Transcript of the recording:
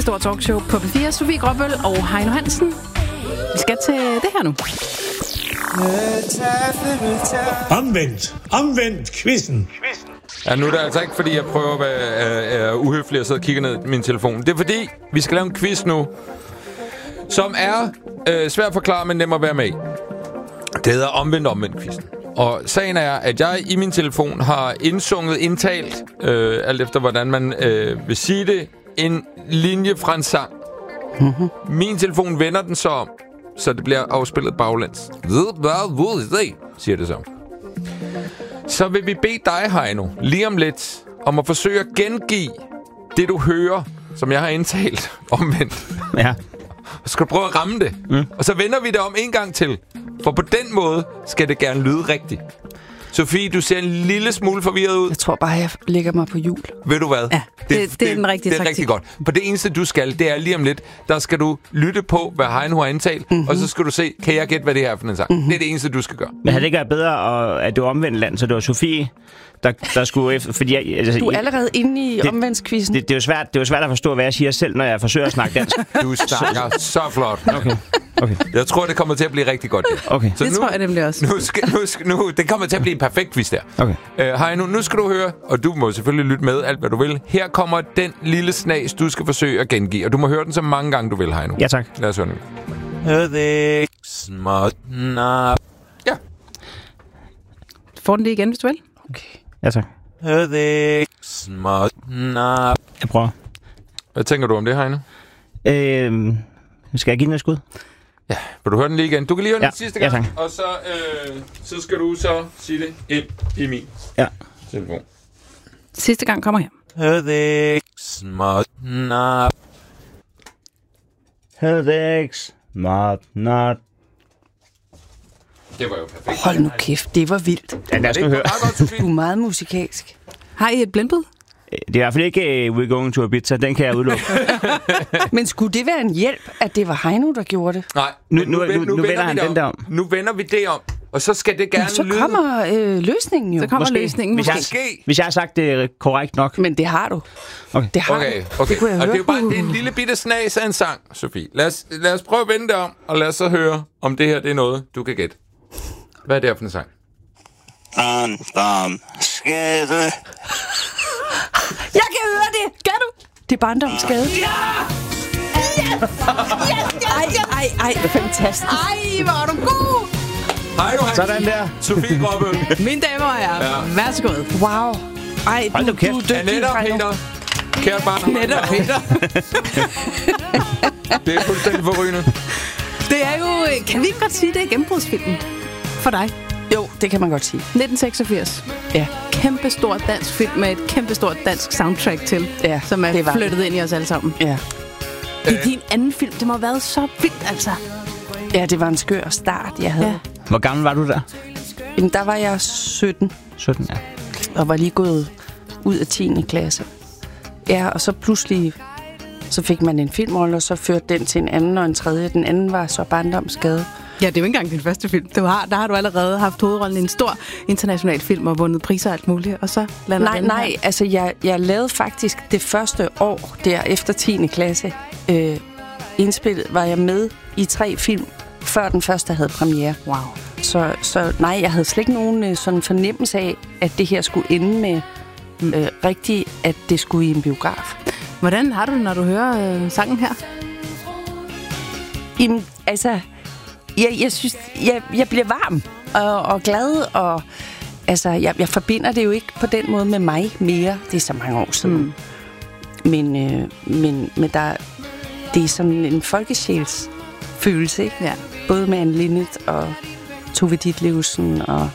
Kæmpestor talkshow på P4. Sofie Gråbøl og Heino Hansen. Vi skal til det her nu. Omvendt quizzen. Ja, nu er det altså ikke, fordi jeg prøver at være uhøflig og sidde og kigge ned i min telefon. Det er fordi, vi skal lave en quiz nu, som er svært at forklare, men nem at være med i. Det hedder omvendt quizzen. Og sagen er, at jeg i min telefon har indtalt, alt efter hvordan man vil sige det, en linje fra en sang. Mm-hmm. Min telefon vender den så om, så det bliver afspillet baglæns. Siger det så. Så vil vi bede dig, Heino, lige om lidt, om at forsøge at gengive det, du hører, som jeg har indtalt omvendt. Ja. Så skal du prøve at ramme det. Og så vender vi det om en gang til. For på den måde skal det gerne lyde rigtigt. Sofie, du ser en lille smule forvirret ud. Jeg tror bare, jeg lægger mig på hjul. Ved du hvad? Ja, det er den rigtige Det er rigtig godt. For det eneste, du skal, det er lige om lidt, der skal du lytte på, hvad Heino har indtalt, og så skal du se, kan jeg gætte, hvad det her er for en sang? Det er det eneste, du skal gøre. Men havde det ikke været bedre, at det var omvendt land, så det var Sofie, der skulle efter... Fordi altså, du er allerede inde i omvendtskvisten. Det er jo svært at forstå, hvad jeg siger selv, når jeg forsøger at snakke dansk. Du snakker så flot. Okay. Jeg tror, det kommer til at blive rigtig godt. Okay. Så det tror jeg nemlig også. Nu, det kommer til at blive en perfekt quiz der. Okay. Heino, nu skal du høre, og du må selvfølgelig lytte med alt, hvad du vil. Her kommer den lille snas, du skal forsøge at gengive. Og du må høre den så mange gange, du vil, Heino. Ja, tak. Lad os høre den. Ja. Får den lige igen, hvis du vil? Okay. Ja, tak. Jeg prøver. Hvad tænker du om det, Heino? Skal jeg give den et skud? Ja, vil du høre den lige igen? Du kan lige høre den sidste gang, tak. og så skal du så sige det ind i min telefon. Sidste gang kommer her. Det var jo perfekt. Hold nu kæft, det var vildt. Ja, lad os nu høre. Du er meget musikalsk. Har I et blindbud? Det er i hvert fald ikke We're Going to Ibiza. Den kan jeg udelukke. Men skulle det være en hjælp, at det var Heino, der gjorde det? Nej, nu vender han den der om. Nu vender vi det om, og så skal det gerne så lyde. Så kommer løsningen jo. Så kommer løsningen Hvis jeg har sagt det korrekt nok. Men det har du. Okay. Det har du. Det kunne jeg og høre. det er en lille bitte snas af en sang, Sofie. Lad os prøve at vende det om, og lad os så høre, om det her det er noget, du kan gætte. Hvad er det her for en sang? Barndomsskade. Jeg kan høre det! Gør du? Det er barndomsskade. Ja! Ej, fantastisk. Ej, hvor er du god! Hej, Johan. Sådan der. Sofie Gråbøl. Mine damer og herrer, værsgo. Wow. Ej, hold nu kæft. du er dygtig, Annette og Heino. Peter. Kært barn. Annette og Peter. Det er fuldstændig forrygende. Det er jo... Kan vi ikke godt sige, det er gennembrudsfilmen for dig? Jo, det kan man godt sige. 1986. Ja. Kæmpestort dansk film med et kæmpestort dansk soundtrack til, Ja, som er det var flyttet ind i os alle sammen. Ja. Det er din anden film. Det må have været så vildt, altså. Ja, det var en skør start, jeg havde. Ja. Hvor gammel var du der? Jamen, der var jeg 17. 17, ja. Og var lige gået ud af 10. klasse. Ja, og så pludselig så fik man en filmrolle, og så førte den til en anden og en tredje. Den anden var så barndomsskade. Ja, det er jo ikke engang din første film. Der har du allerede haft hovedrollen i en stor international film og vundet priser og alt muligt, og så lander den Nej, her. altså jeg lavede faktisk det første år der efter 10. klasse indspillet, var jeg med i 3 film, før den første havde premiere. Wow. Så nej, jeg havde slet ikke nogen sådan fornemmelse af, at det her skulle ende med rigtigt, at det skulle i en biograf. Hvordan har du det, når du hører sangen her? Jamen, altså, jeg synes, jeg bliver varm og glad, og altså, jeg forbinder det jo ikke på den måde med mig mere. Det er så mange år siden. Men det er sådan en folkesjælsfølelse, ikke? Ja. Både med Anne Linnet og Tove Ditlevsen og